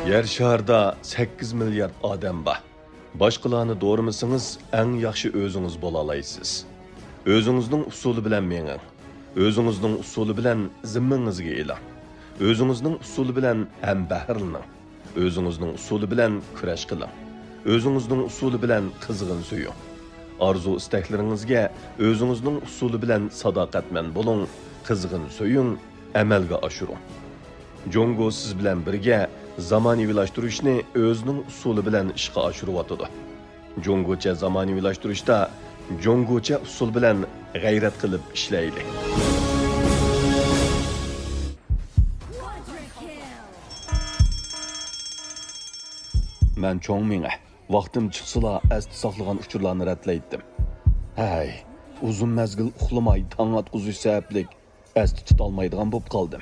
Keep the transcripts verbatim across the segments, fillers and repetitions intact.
Yer şarda sakkiz milyard odam bor. Boshqalarni doğramasangiz, eng yaxshi o'zingiz bo'la olasiz. O'zingizning usuli bilan menging. O'zingizning usuli bilan zimmangizga eling. O'zingizning usuli bilan ham bahrlaning. O'zingizning usuli bilan kurash qiling. O'zingizning usuli bilan qizg'in suying. Arzu istaklaringizga o'zingizning usuli bilan sadoqatman bo'ling, qizg'in suying, amalga oshiring. Jongo siz bilan birga zamonaviylashtirishni o'zining usuli bilan ishga oshiryotdi. Jongocha zamonaviylashtirishda jongocha usul bilan g'ayrat qilib ishlaydi. Men cho'ng menga vaqtim chiqsala asti saqlagan uchurlarni ratlaydim. Hay, uzun mezgil uxlamay tong atquzish sababli asti tutolmaydigan bo'lib qoldim.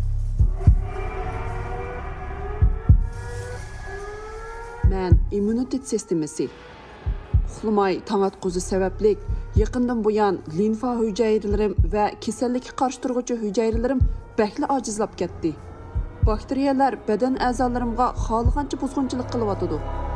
Men immunitet sistemasi uxlamay tong atquzish sababli yaqindan buyon limfa hujayralarim va kasallikka qarshi turuvchi hujayralarim bakli ojizlab ketdi. Bakteriyalar badan a'zolarimga xohlagancha buzg'unchilik qilyotdi.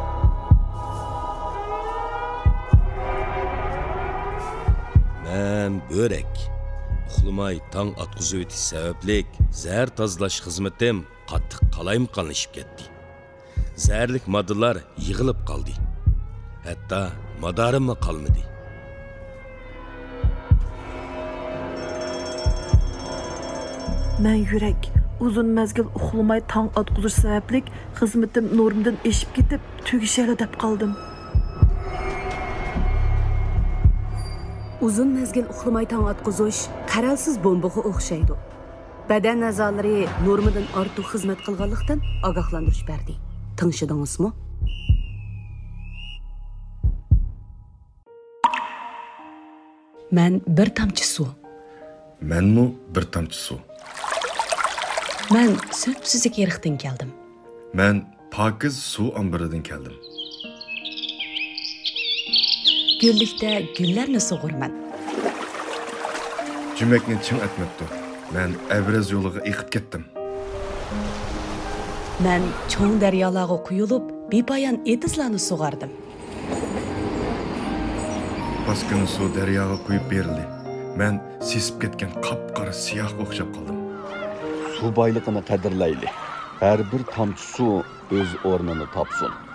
Men börek. Uxlamay tong atquzish o'tish sababli zahar tozalash xizmatim qattiq qalaymqanlashib ketdi. Zəhərlik moddalar yığılıb qaldı. Hətta madarim qalmadı. Mən yürək uzun məzgil uxlamay tong atquzish sababli xizmatim normdan eşib ketib tugishali deb qaldım. Uzun mezgil uxlamay tong atquzish qaralsiz bombaga o'xshaydi. Badan a'zolari normadan ortiq xizmat qilganlikdan ogohlantirish berdi. Tanışdыңызmı? Mən bir tamçı su. Mənmi bir tamçı su. Mən söpsüzlük yeriqdən gəldim. Mən pakiz su ambiridan gəldim. Güllikdə güllərni sug'urman. Cüməkni çin etməkdi. Mən əvraz yoluğa eqib ketdim. Mən çoğ daryolarga quyulub, bepoyon etizlarni sug'ardim. Baskını su daryoga quyib berildi. Mən sesib ketgan qap-qara siyah o'xshab qoldim. Su boyligini qadrlayli. Har bir tomchi su o'z o'rnini topsin.